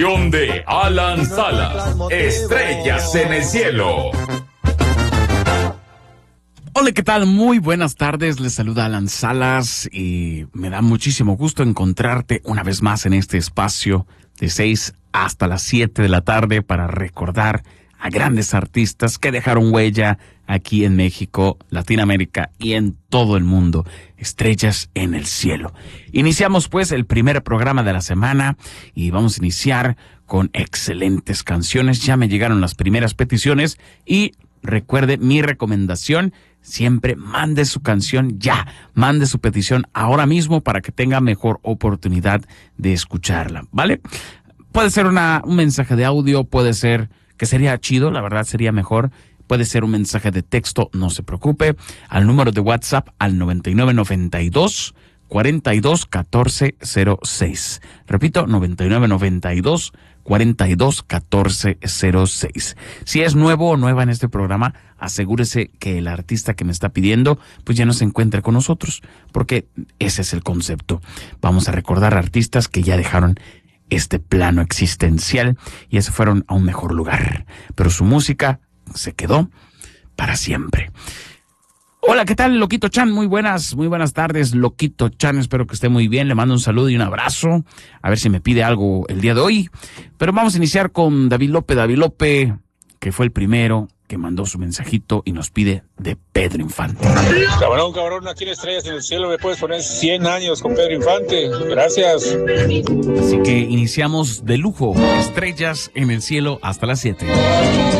De Alan Salas, Estrellas en el Cielo. Hola, ¿qué tal? Muy buenas tardes, les saluda Alan Salas y me da muchísimo gusto encontrarte una vez más en este espacio de 6 hasta las 7 de la tarde para recordar a grandes artistas que dejaron huella aquí en México, Latinoamérica y en todo el mundo. Estrellas en el Cielo. Iniciamos pues el primer programa de la semana y vamos a iniciar con excelentes canciones. Ya me llegaron las primeras peticiones y recuerde mi recomendación, siempre mande su canción ya, mande su petición ahora mismo para que tenga mejor oportunidad de escucharla, ¿vale? Puede ser un mensaje de audio, puede ser que sería chido, la verdad sería mejor. Puede ser un mensaje de texto, no se preocupe, al número de WhatsApp al 9992 42 14 06. Repito, 9992 42 14 06. Si es nuevo o nueva en este programa, asegúrese que el artista que me está pidiendo pues ya no se encuentre con nosotros, porque ese es el concepto. Vamos a recordar artistas que ya dejaron este plano existencial y se fueron a un mejor lugar, pero su música se quedó para siempre. Hola, ¿qué tal, Loquito Chan? Muy buenas tardes, Loquito Chan, espero que esté muy bien, le mando un saludo y un abrazo, a ver si me pide algo el día de hoy, pero vamos a iniciar con David López, que fue el primero que mandó su mensajito y nos pide de Pedro Infante. Cabrón, aquí en Estrellas en el Cielo me puedes poner 100 años con Pedro Infante, gracias. Así que iniciamos de lujo, Estrellas en el Cielo hasta las 7.